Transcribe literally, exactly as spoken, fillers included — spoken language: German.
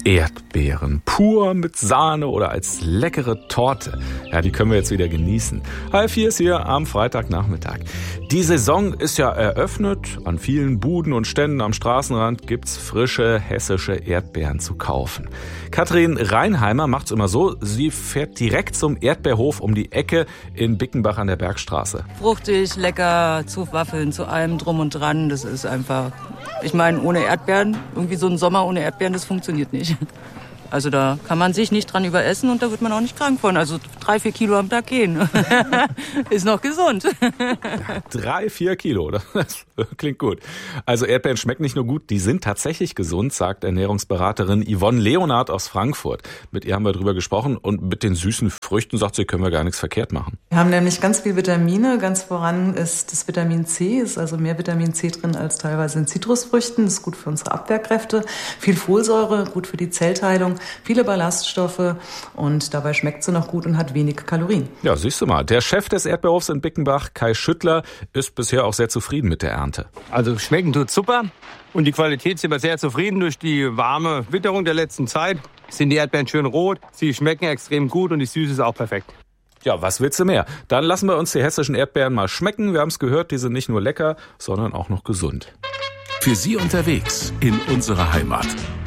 Erdbeeren, pur mit Sahne oder als leckere Torte. Ja, die können wir jetzt wieder genießen. Halb vier ist hier am Freitagnachmittag. Die Saison ist ja eröffnet. An vielen Buden und Ständen am Straßenrand gibt's frische hessische Erdbeeren zu kaufen. Katrin Reinheimer macht's immer so. Sie fährt direkt zum Erdbeerhof um die Ecke in Bickenbach an der Bergstraße. Fruchtig, lecker, zu Waffeln, zu allem drum und dran. Das ist einfach, ich meine, ohne Erdbeeren, irgendwie so ein Sommer ohne Erdbeeren, das funktioniert nicht. Also da kann man sich nicht dran überessen und da wird man auch nicht krank von. Also drei, vier Kilo am Tag gehen. Ist noch gesund. Ja, drei, vier Kilo, das klingt gut. Also Erdbeeren schmecken nicht nur gut, die sind tatsächlich gesund, sagt Ernährungsberaterin Yvonne Leonard aus Frankfurt. Mit ihr haben wir drüber gesprochen und mit den süßen Früchten, sagt sie, können wir gar nichts verkehrt machen. Wir haben nämlich ganz viel Vitamine. Ganz voran ist das Vitamin C, ist also mehr Vitamin C drin als teilweise in Zitrusfrüchten. Das ist gut für unsere Abwehrkräfte. Viel Folsäure, gut für die Zellteilung. Viele Ballaststoffe und dabei schmeckt sie noch gut und hat wenig Kalorien. Ja, siehst du mal. Der Chef des Erdbeerhofs in Bickenbach, Kai Schüttler, ist bisher auch sehr zufrieden mit der Ernte. Also schmecken tut super und die Qualität sind wir sehr zufrieden. Durch die warme Witterung der letzten Zeit sind die Erdbeeren schön rot, sie schmecken extrem gut und die Süße ist auch perfekt. Ja, was willst du mehr? Dann lassen wir uns die hessischen Erdbeeren mal schmecken. Wir haben es gehört, die sind nicht nur lecker, sondern auch noch gesund. Für Sie unterwegs in unserer Heimat.